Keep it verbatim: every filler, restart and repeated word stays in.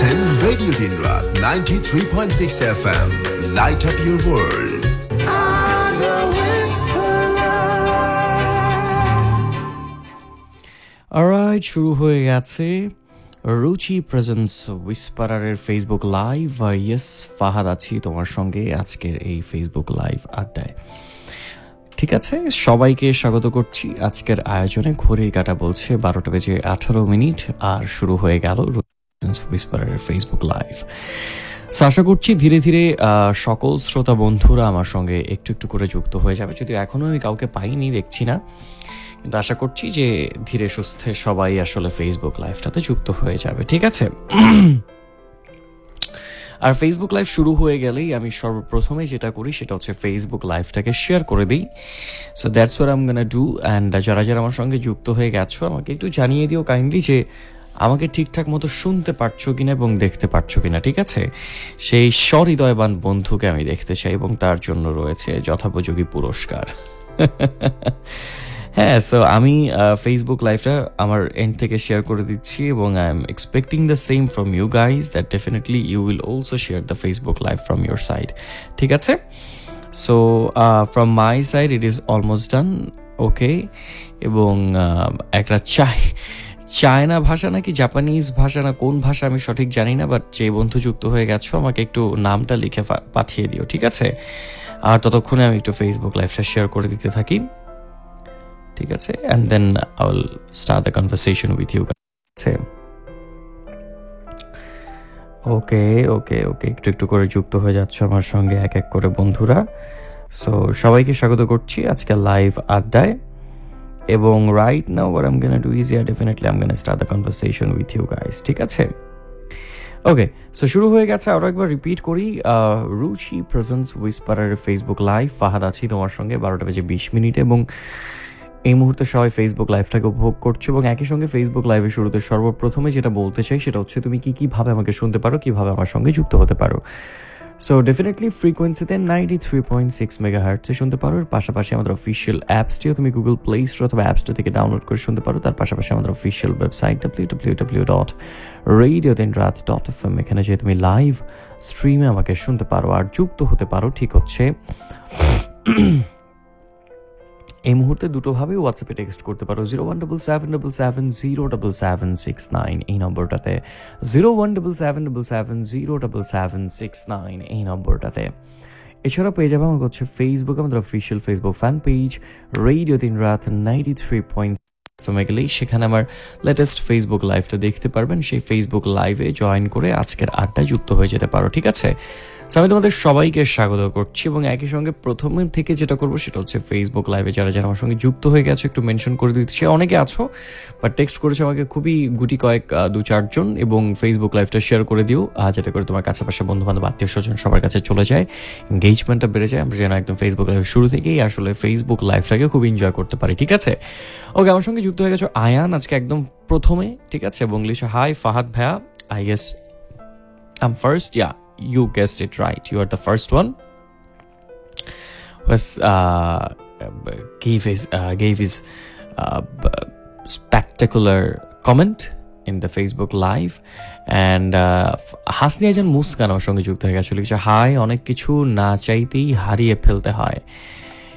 শুনছেন রেডিও দিনরাত ninety-three point six F M, light up your world. Alright, শুরু হয়ে গেছে রুচি presence উইসপারারের Facebook live. Yes, Fahad আছি তোমার সঙ্গে আজকের এই ফেসবুক লাইভ আড্ডায়। ঠিক আছে, সবাইকে স্বাগত করছি আজকের আয়োজনে। ঘড়ির কাঁটা বলছে বারোটা বেজে আঠারো মিনিট আর শুরু হয়ে গেল উইসপারারের ফেসবুক লাইভ। আশা করছি ধীরে ধীরে সকল শ্রোতা বন্ধুরা আমার সঙ্গে একটু একটু করে যুক্ত হয়ে যাবে। যদিও এখনও আমি কাউকে পাইনি, দেখছি না, কিন্তু আশা করছি যে ধীরে সুস্থে সবাই আসলে ফেসবুক লাইভটাতে যুক্ত হয়ে যাবে। ঠিক আছে, আর ফেসবুক লাইভ শুরু হয়ে গেলেই আমি সর্বপ্রথমে যেটা করি সেটা হচ্ছে ফেসবুক লাইভটাকে শেয়ার করে দিই। So that's what I am gonna do. And যারা যারা আমার সঙ্গে যুক্ত হয়ে গেছো আমাকে একটু জানিয়ে দিও কাইন্ডলি যে আমাকে ঠিকঠাক মতো শুনতে পারছো কিনা এবং দেখতে পারছো কিনা। ঠিক আছে, সেই সহৃদয়বান বন্ধুকে আমি দেখতে চাই এবং তার জন্য রয়েছে যথোপযোগী পুরস্কার। হ্যাঁ, সো আমি ফেসবুক লাইভটা আমার এন্ড থেকে শেয়ার করে দিচ্ছি এবং I am expecting the same from you guys, that definitely you will also share the Facebook live from your side. ঠিক আছে, so from my side it is almost done. ওকে, এবং একটা চাই চায়না ভাষা নাকি জাপানিজ ভাষা না কোন ভাষা আমি সঠিক জানি না, বাট যে বন্ধু যুক্ত হয়ে গেছো আমাকে একটু নামটা লিখে পাঠিয়ে দিও। ঠিক আছে, আর ততক্ষণে আমি একটু ফেসবুক লাইভটা শেয়ার করে দিতে থাকি। ঠিক আছে, and then I will start the conversation with you guys. ওকে ওকে ওকে একটু একটু করে যুক্ত হয়ে যাচ্ছে আমার সঙ্গে এক এক করে বন্ধুরা। সো সবাইকে স্বাগত করছি আজকে লাইভ আড্ডায়। এবং right now what I'm gonna do is yeah definitely I'm gonna start the conversation with you guys. ঠিক আছে, ওকে, সো শুরু হয়ে গেছে। আরও একবার রিপিট করি, রুচি প্রেজেন্স উইসপারারের ফেসবুক লাইভ। ফাহাদ আছি তোমার সঙ্গে বারোটা বেজে বিশ মিনিট এবং এই মুহূর্তে সবাই ফেসবুক লাইভটাকে উপভোগ করছো। এবং একই সঙ্গে ফেসবুক লাইভের শুরুতে সর্বপ্রথমে যেটা বলতে চাই সেটা হচ্ছে তুমি কী কীভাবে আমাকে শুনতে পারো, কীভাবে আমার সঙ্গে যুক্ত হতে পারো। সো ডেফিনেটলি ফ্রিকোয়েন্সিতে ninety three point six mega হার্টসে শুনতে পারো। এর পাশাপাশি আমাদের অফিসিয়াল অ্যাপসটিও তুমি গুগল প্লে স্টোর অথবা অ্যাপসটা থেকে ডাউনলোড করে শুনতে পারো। তার পাশাপাশি আমাদের official website W W W dot radio দিনরাত ডট এফ এম, এখানে যে তুমি লাইভ স্ট্রিমে আমাকে শুনতে পারো আর যুক্ত হতে পারো। ঠিক হচ্ছে, এই মুহূর্তে দুটোভাবে হোয়াটসঅ্যাপে টেক্সট করতে পারো zero one double seven double seven zero double seven six nine এই নম্বরটাতে, zero one double seven double seven zero double seven six nine এই নম্বরটাতে। এছাড়া পেয়ে যাবে আমাকে হচ্ছে ফেসবুক, আমাদের official Facebook fan page radio দিনরাত নাইনটি থ্রি পয়েন্ট ফেমে গেলেই সেখানে আমার লেটেস্ট ফেসবুক লাইভটা দেখতে পারবেন। সেই ফেসবুক লাইভে জয়েন করে আজকের আড্ডায় যুক্ত হয়ে যেতে পারো। ঠিক আছে, আমি তোমাদের সবাইকে স্বাগত করছি এবং একই সঙ্গে প্রথমে থেকে যেটা করবো সেটা হচ্ছে ফেসবুক লাইভে যারা যারা আমার সঙ্গে যুক্ত হয়ে গেছো একটু মেনশন করে দিচ্ছি। অনেকে আছো বাট টেক্সট করেছে আমাকে খুবই গুটি কয়েক দু চারজন, এবং ফেসবুক লাইভটা শেয়ার করে দিও যাতে করে তোমার কাছাপাশি বন্ধু বান্ধব আত্মীয় স্বজন সবার কাছে চলে যায়, এঙ্গেজমেন্টটা বেড়ে যায়, আমরা যেন একদম ফেসবুক লাইভ শুরু থেকেই আসলে ফেসবুক লাইভটাকে খুব এনজয় করতে পারি। ঠিক আছে, ওকে, আমার সঙ্গে যুক্ত হয়ে গেছো আয়ান আজকে একদম প্রথমে। ঠিক আছে, এবং লিখছে হাই ফাহাদ ভাইয়া, I guess I am first, yeah you guessed it right, you are the first one was uh, gave his uh, gave his uh, spectacular comment in the Facebook live and হাসনিয়া জান মুস্কান আমার সঙ্গে যুক্ত হয়ে গেছিল। High, অনেক কিছু না চাইতেই হারিয়ে ফেলতে হয়,